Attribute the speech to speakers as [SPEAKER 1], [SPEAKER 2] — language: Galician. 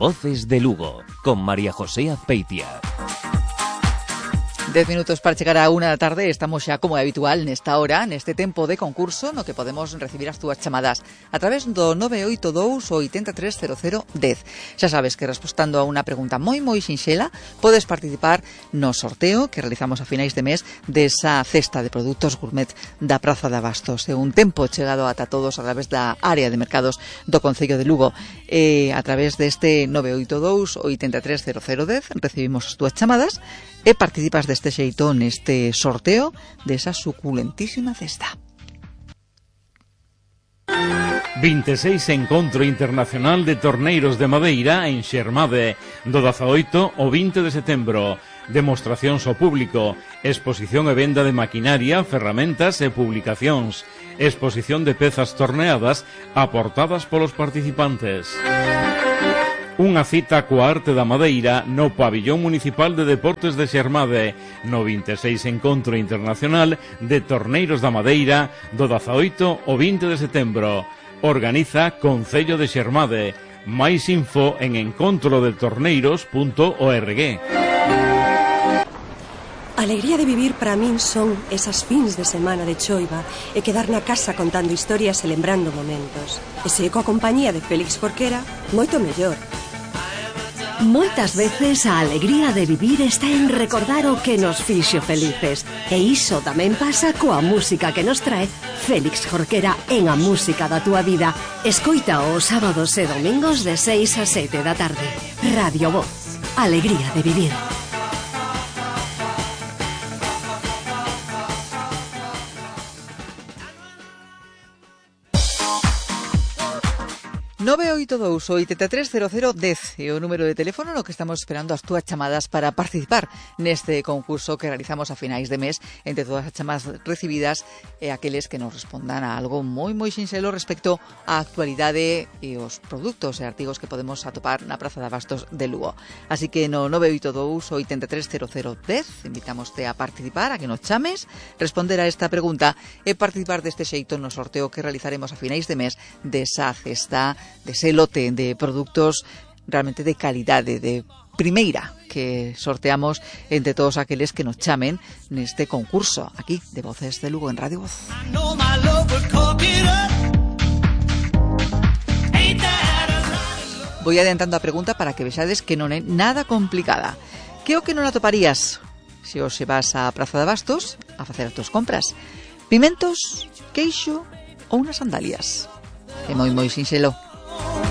[SPEAKER 1] Voces de Lugo, con María José Azpeitia.
[SPEAKER 2] 10 minutos para chegar a 1 da tarde. Estamos xa, como é habitual, nesta hora, neste tempo de concurso, no que podemos recibir as túas chamadas a través do 982 830010. Xa sabes que respondendo a unha pregunta moi sinxela, podes participar no sorteo que realizamos a finais de mes desa cesta de produtos gourmet da Praza de Abastos. É un tempo chegado ata todos a través da área de mercados do Concello de Lugo. A través deste 982 830010 recibimos as túas chamadas e participas deste xeito neste sorteo desa suculentísima cesta.
[SPEAKER 3] 26 Encontro Internacional de Torneiros de Madeira en Xermade, do 18 ao 20 de setembro. Demostracións ao público, exposición e venda de maquinaria, ferramentas e publicacións, exposición de pezas torneadas aportadas polos participantes. Unha cita coa arte da madeira no Pabillón Municipal de Deportes de Xermade, no 26 Encontro Internacional de Torneiros da Madeira, do 18 ao 20 de setembro. Organiza Concello de Xermade. Máis info en encontrodetorneiros.org.
[SPEAKER 4] Alegría de vivir para min son esas fins de semana de choiva e quedar na casa contando historias e lembrando momentos. E se coa compañía de Félix Jorquera, moito mellor.
[SPEAKER 5] Moitas veces a alegría de vivir está en recordar o que nos fixo felices. E iso tamén pasa coa música que nos trae Félix Jorquera en A Música da Túa Vida. Escoita os sábados e domingos de 6 a 7 da tarde. Radio Voz. Alegría de vivir.
[SPEAKER 2] 982 830010 é o número de teléfono no que estamos esperando as túas chamadas para participar neste concurso que realizamos a finais de mes. Entre todas as chamadas recibidas e aqueles que nos respondan a algo moi sinxelo respecto á actualidade e os produtos e artigos que podemos atopar na Praza de Abastos de Lugo. Así que no 982 830010 invitámoste a participar, a que nos chames, responder a esta pregunta e participar deste xeito no sorteo que realizaremos a finais de mes desa cesta, dese lote de produtos realmente de calidade, de primeira, que sorteamos entre todos aqueles que nos chamen neste concurso aquí de Voces de Lugo en Radio Voz. Voy adiantando a pregunta para que vexades que non é nada complicada. Que o que non atoparías se os vas á Praza de Abastos a facer as túas compras? Pimentos, queixo ou unhas sandalias? É moi sinxelo.